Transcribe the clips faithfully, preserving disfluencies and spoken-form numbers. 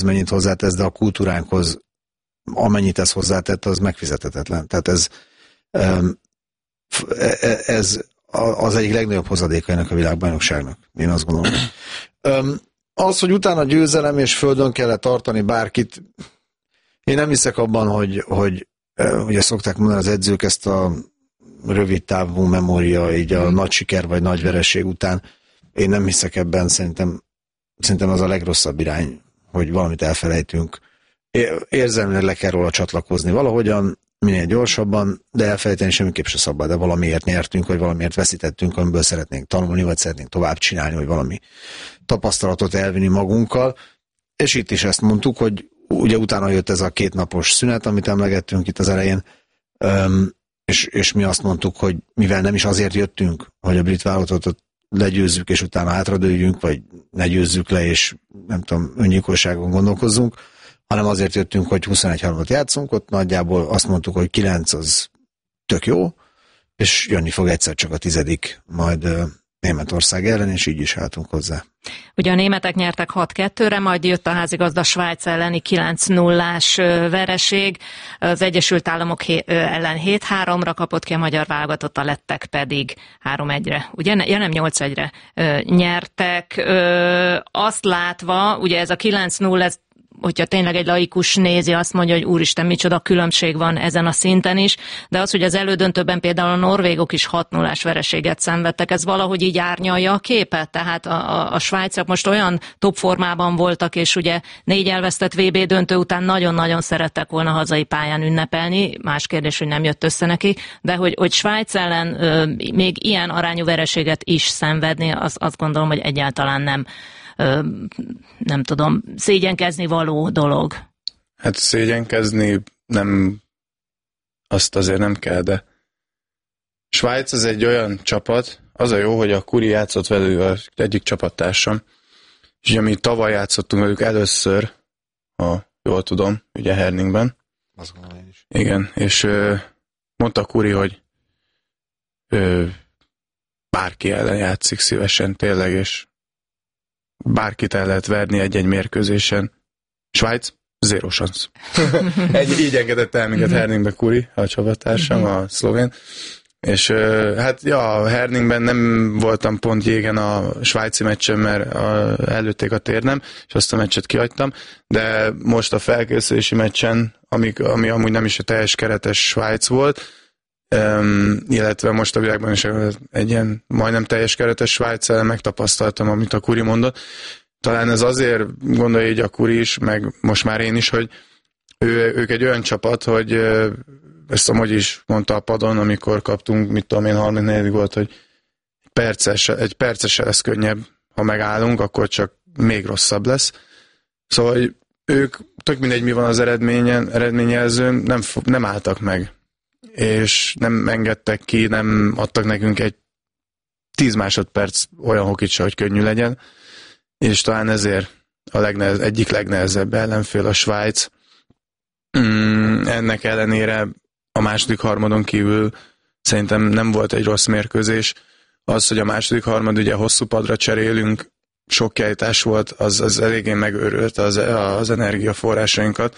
mennyit hozzátesz, de a kultúránkhoz amennyit ez hozzátett, az megfizethetetlen. Tehát ez, ez az egyik legnagyobb hozadéka ennek a világbajnokságnak. Én azt gondolom. Az, hogy utána győzelem és földön kellett tartani bárkit, én nem hiszek abban, hogy, hogy ugye szokták mondani az edzők ezt a rövid távú memória, így a mm. nagy siker vagy nagy vereség után. Én nem hiszek ebben, szerintem, szerintem az a legrosszabb irány, hogy valamit elfelejtünk. Érzelmileg le kell róla csatlakozni valahogyan, minél gyorsabban, de elfelejteni semmiképp se szabad, de valamiért nyertünk, vagy valamiért veszítettünk, amiből szeretnénk tanulni, vagy szeretnénk tovább csinálni, vagy valami tapasztalatot elvinni magunkkal. És itt is ezt mondtuk, hogy ugye utána jött ez a kétnapos szünet, amit emlegettünk itt az elején, és, és mi azt mondtuk, hogy mivel nem is azért jöttünk, hogy a brit válogatottat legyőzzük, és utána hátradőljünk, vagy ne győzzük le, és nem tudom, öngyilkosságon gondolkozzunk, hanem azért jöttünk, hogy huszonegy harmadot játszunk, ott nagyjából azt mondtuk, hogy kilenc az tök jó, és jönni fog egyszer csak a tizedik, majd Németország ellen, és így is álltunk hozzá. Ugye a németek nyertek hat kettőre, majd jött a házigazda Svájc elleni kilenc nullás vereség, az Egyesült Államok ellen hét háromra kapott ki, a magyar válogatott, a lettek pedig három egyre, ugye ja, nem nyolc egyre nyertek. Azt látva, ugye ez a kilenc null, ez hogyha tényleg egy laikus nézi, azt mondja, hogy úristen, micsoda különbség van ezen a szinten is, de az, hogy az elődöntőben például a norvégok is hat nullás vereséget szenvedtek, ez valahogy így árnyalja a képet, tehát a, a, a svájciak most olyan top formában voltak, és ugye négy elvesztett vé bé döntő után nagyon-nagyon szerettek volna hazai pályán ünnepelni, más kérdés, hogy nem jött össze neki, de hogy, hogy Svájc ellen ö, még ilyen arányú vereséget is szenvedni, az, azt gondolom, hogy egyáltalán nem nem tudom, szégyenkezni való dolog. Hát szégyenkezni nem, azt azért nem kell, de Svájc az egy olyan csapat, az a jó, hogy a Kuri játszott velük az egyik csapattársam, és ugye mi tavaly játszottunk velük először, ha jól tudom, ugye Herningben. Azt gondolom én is. Igen, és ö, mondta Kuri, hogy ö, bárki ellen játszik szívesen tényleg, és bárkit el lehet verni egy-egy mérkőzésen. Svájc, zéro szansz. egy, így engedett el minket Herningbe Kuri, a csapattársam, a szlovén. És hát ja, Herningben nem voltam pont jégen a svájci meccsen, mert a, előtték a térnem, és azt a meccset kihagytam, de most a felkészülési meccsen, ami, ami amúgy nem is a teljes keretes Svájc volt, Um, illetve most a világban is egy ilyen majdnem teljes keretes Svájc-el megtapasztaltam, amit a Kuri mondott. Talán ez azért gondolja így a Kuri is, meg most már én is, hogy ő, ők egy olyan csapat, hogy ezt amúgy is mondta a padon, amikor kaptunk, mit tudom én, harmincnegyedik volt, hogy perces, egy percesre lesz könnyebb, ha megállunk, akkor csak még rosszabb lesz. Szóval hogy ők, tök mindegy mi van az eredményen, eredményjelzőn, nem, nem álltak meg. És nem engedtek ki, nem adtak nekünk egy tíz másodperc olyan hokit se, hogy könnyű legyen, és talán ezért a legnehez, egyik legnehezebb ellenfél a Svájc. Mm, ennek ellenére a második harmadon kívül szerintem nem volt egy rossz mérkőzés. Az, hogy a második harmad ugye hosszú padra cserélünk, sok kiállítás volt, az, az eléggé megőrült az, az energiaforrásainkat.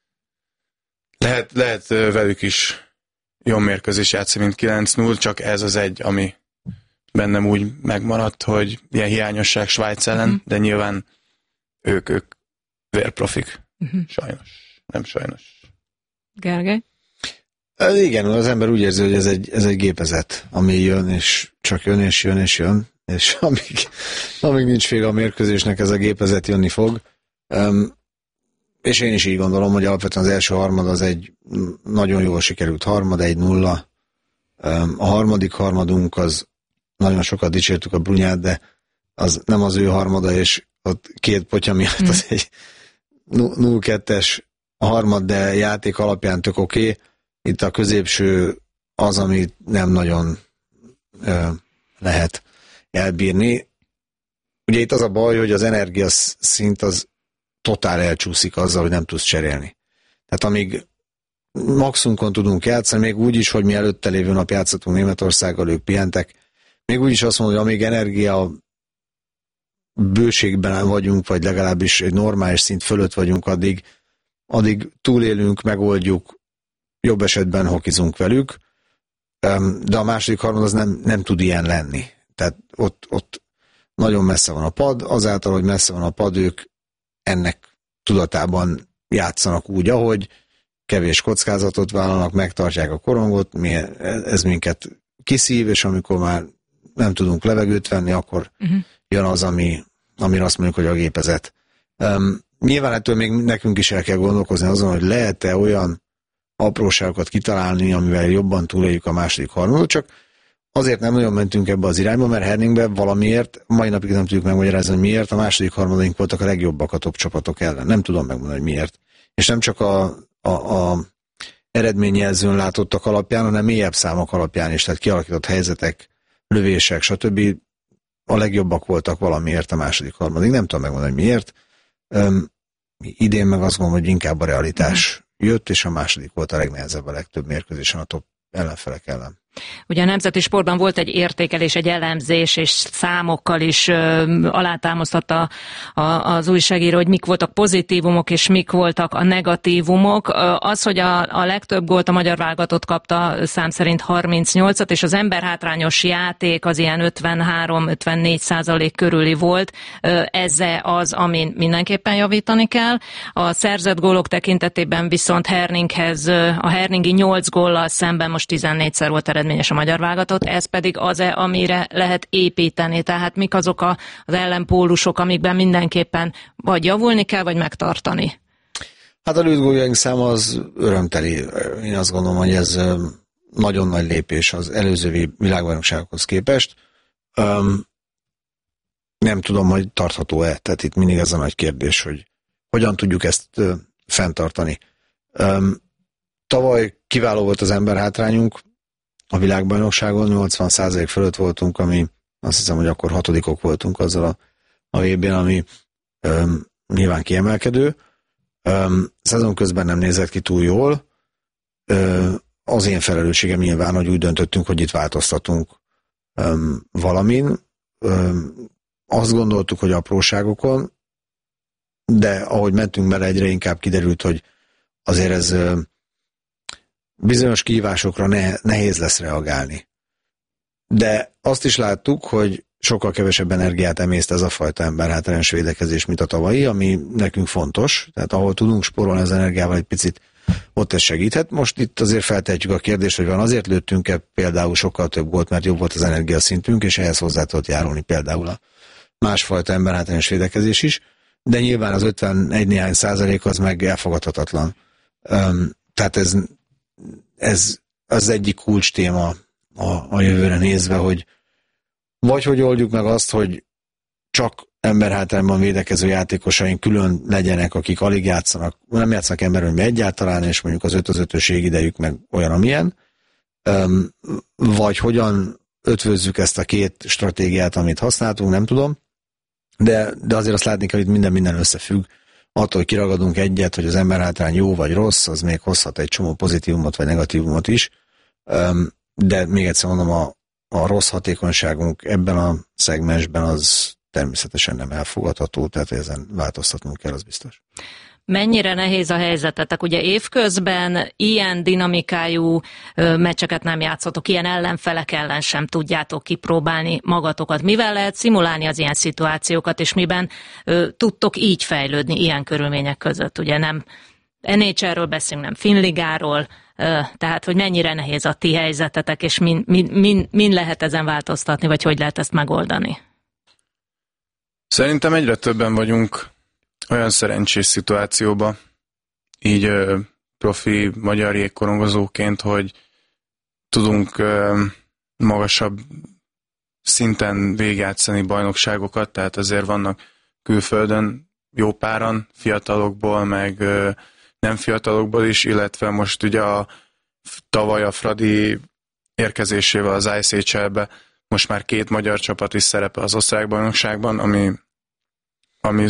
Lehet, lehet velük is jó mérkőzés játszik, mint kilenc null, csak ez az egy, ami bennem úgy megmaradt, hogy ilyen hiányosság Svájc ellen, uh-huh. de nyilván ők, ők vérprofik. Uh-huh. Sajnos. Nem sajnos. Gergely? Igen, az ember úgy érzi, hogy ez egy, ez egy gépezet, ami jön, és csak jön, és jön, és jön, és amíg, amíg nincs vége a mérkőzésnek, ez a gépezet jönni fog. Um, És én is így gondolom, hogy alapvetően az első harmad az egy nagyon jól sikerült harmad, egy nulla. A harmadik harmadunk az nagyon sokat dicsértük a Brunyát, de az nem az ő harmada, és ott két potya miatt az egy nulla kettes a harmad, de játék alapján tök oké. Okay. Itt a középső az, amit nem nagyon ö, lehet elbírni. Ugye itt az a baj, hogy az energiaszint az totál elcsúszik azzal, hogy nem tudsz cserélni. Tehát amíg maximumkon tudunk játszani, még úgy is, hogy mi előtte lévő nap játszottunk Németországgal, ők pihentek, még úgy is azt mondom, hogy amíg energia bőségben vagyunk, vagy legalábbis egy normális szint fölött vagyunk, addig, addig túlélünk, megoldjuk, jobb esetben hokizunk velük, de a második harmad az nem, nem tud ilyen lenni. Tehát ott, ott nagyon messze van a pad, azáltal, hogy messze van a pad, ők ennek tudatában játszanak úgy, ahogy kevés kockázatot vállalnak, megtartják a korongot, mi, ez minket kiszív, és amikor már nem tudunk levegőt venni, akkor uh-huh. jön az, ami, amire azt mondjuk, hogy a gépezet. Um, nyilván ettől még nekünk is el kell gondolkozni azon, hogy lehet-e olyan apróságokat kitalálni, amivel jobban túléljük a második harmadot, csak azért nem nagyon mentünk ebbe az irányba, mert Herningben valamiért, mai napig nem tudjuk megmagyarázni, hogy miért, a második harmadaink voltak a legjobbak a top csapatok ellen. Nem tudom megmondani, hogy miért. És nem csak a, a, a eredményjelzőn látottak alapján, hanem mélyebb számok alapján is, tehát kialakított helyzetek, lövések, stb. A legjobbak voltak valamiért a második harmadig. Nem tudom megmondani, hogy miért. Üm, idén meg azt gondolom, hogy inkább a realitás jött, és a második volt a legnehezebb a legtöbb mérkőzésen a top ellenfelek ellen. Ugye a Nemzeti Sportban volt egy értékelés, egy elemzés, és számokkal is ö, alátámasztotta a, az újságíró, hogy mik voltak pozitívumok, és mik voltak a negatívumok. Az, hogy a, a legtöbb gólt a magyar válogatott kapta, szám szerint harmincnyolcat, és az emberhátrányos játék az ilyen ötvenhárom-ötvennégy százalék körüli volt. Ez az, amin mindenképpen javítani kell. A szerzett gólok tekintetében viszont Herninghez, a Herningi nyolc góllal szemben most tizennégyszer volt eredményes a magyar válogatott, ez pedig az-e, amire lehet építeni. Tehát mik azok a, az ellenpólusok, amikben mindenképpen vagy javulni kell, vagy megtartani? Hát a lőtt góljaink száma az örömteli. Én azt gondolom, hogy ez nagyon nagy lépés az előző világbajnokságokhoz képest. Um, nem tudom, hogy tartható-e. Tehát itt mindig ez a nagy kérdés, hogy hogyan tudjuk ezt uh, fenntartani. Um, tavaly kiváló volt az emberhátrányunk, a világbajnokságon nyolcvan százalék fölött voltunk, ami azt hiszem, hogy akkor hatodikok voltunk azzal a, a vé bén, ami um, nyilván kiemelkedő. Um, szezon közben nem nézett ki túl jól. Um, az én felelősségem nyilván, hogy úgy döntöttünk, hogy itt változtatunk um, valamin. Um, azt gondoltuk, hogy apróságokon, de ahogy mentünk bele, egyre inkább kiderült, hogy azért ez um, bizonyos kihívásokra ne, nehéz lesz reagálni. De azt is láttuk, hogy sokkal kevesebb energiát emészt ez a fajta emberhátrányos védekezés, mint a tavalyi, ami nekünk fontos. Tehát ahol tudunk spórolni az energiával egy picit, ott ez segíthet. Most itt azért feltehetjük a kérdést, hogy van azért lőttünk-e például sokkal több gólt, mert jobb volt az energiaszintünk, és ehhez hozzá tudott járulni például a másfajta emberhátrányos védekezés is. De nyilván az ötvenegy néhány százalék az meg elfogadhatatlan. Um, tehát ez Ez az egyik kulcs téma a, a jövőre nézve, hogy vagy hogy oldjuk meg azt, hogy csak emberhátrányban védekező játékosaink külön legyenek, akik alig játszanak, nem játszanak emberölmű egyáltalán, és mondjuk az öt az ötös idejük meg olyan, amilyen, vagy hogyan ötvözzük ezt a két stratégiát, amit használtunk, nem tudom, de, de azért azt látni kell, hogy minden minden összefügg. Attól, hogy kiragadunk egyet, hogy az emberhátrány jó vagy rossz, az még hozhat egy csomó pozitívumot vagy negatívumot is, de még egyszer mondom, a, a rossz hatékonyságunk ebben a szegmensben az természetesen nem elfogadható, tehát ezen változtatnunk kell, az biztos. Mennyire nehéz a helyzetetek? Ugye évközben ilyen dinamikájú meccseket nem játszotok, ilyen ellenfelek ellen sem tudjátok kipróbálni magatokat. Mivel lehet szimulálni az ilyen szituációkat, és miben ö, tudtok így fejlődni ilyen körülmények között? Ugye nem en há el-ről beszélünk, nem Finnligáról, ö, tehát hogy mennyire nehéz a ti helyzetetek, és min, min, min, min lehet ezen változtatni, vagy hogy lehet ezt megoldani? Szerintem egyre többen vagyunk olyan szerencsés szituációba, így ö, profi magyar jégkorongozóként, hogy tudunk ö, magasabb szinten végigjátszani bajnokságokat, tehát azért vannak külföldön jó páran, fiatalokból, meg ö, nem fiatalokból is, illetve most ugye a tavaly a Fradi érkezésével az i es há el-be most már két magyar csapat is szerepel az osztrák bajnokságban, ami, ami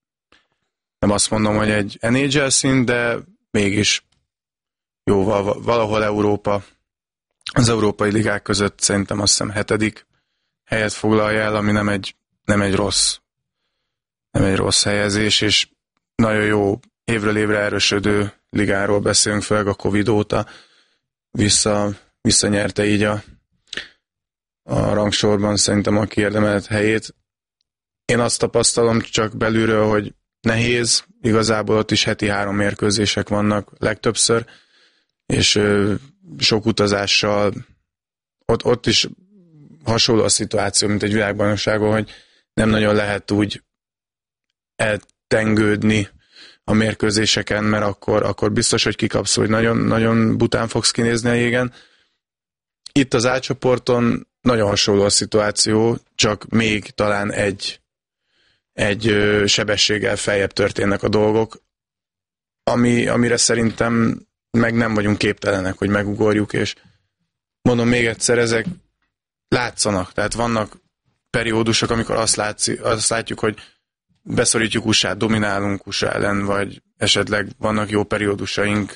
nem azt mondom, hogy egy en há el szint, de mégis jó, valahol Európa, az európai ligák között szerintem azt hiszem hetedik helyet foglalja el, ami nem egy, nem egy rossz nem egy rossz helyezés, és nagyon jó évről évre erősödő ligáról beszélünk, főleg a Covid óta vissza, visszanyerte így a, a rangsorban szerintem a kiérdemelt helyét. Én azt tapasztalom csak belülről, hogy nehéz, igazából ott is heti három mérkőzések vannak legtöbbször, és ö, sok utazással, ott, ott is hasonló a szituáció, mint egy világbajnokságon, hogy nem nagyon lehet úgy eltengődni a mérkőzéseken, mert akkor, akkor biztos, hogy kikapsz, hogy nagyon, nagyon bután fogsz kinézni a jégen. Itt az A csoporton nagyon hasonló a szituáció, csak még talán egy, egy ö, sebességgel feljebb történnek a dolgok, ami, amire szerintem meg nem vagyunk képtelenek, hogy megugorjuk, és mondom még egyszer, ezek látszanak, tehát vannak periódusok, amikor azt, látszi, azt látjuk, hogy beszorítjuk u es á-t, dominálunk u es á ellen, vagy esetleg vannak jó periódusaink,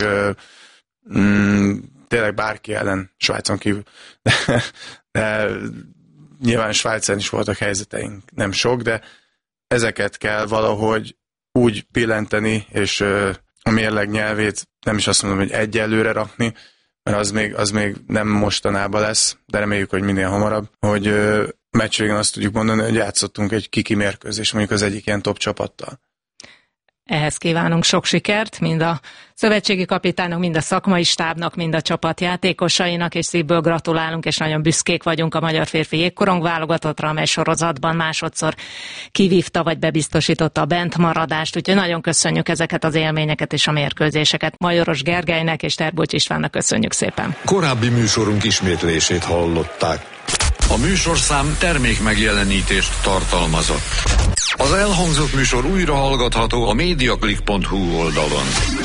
mm, tényleg bárki ellen, Svájcon kívül, de, de nyilván Svájcán is voltak helyzeteink, nem sok, de ezeket kell valahogy úgy pillenteni, és a mérleg nyelvét nem is azt mondom, hogy egyelőre rakni, mert az még, az még nem mostanában lesz, de reméljük, hogy minél hamarabb, hogy ö, meccs végén azt tudjuk mondani, hogy játszottunk egy kiki mérkőzés, mondjuk az egyik ilyen top csapattal. Ehhez kívánunk sok sikert, mind a szövetségi kapitánynak, mind a szakmai stábnak, mind a csapat játékosainak, és szívből gratulálunk, és nagyon büszkék vagyunk a magyar férfi jégkorong válogatottra, amely sorozatban másodszor kivívta, vagy bebiztosította a bentmaradást, úgyhogy nagyon köszönjük ezeket az élményeket és a mérkőzéseket. Majoros Gergelynek és Terbocs Istvánnak köszönjük szépen. Korábbi műsorunk ismétlését hallották. A műsorszám termék megjelenítést tartalmazott. Az elhangzott műsor újra hallgatható a mediaclick pont hu oldalon.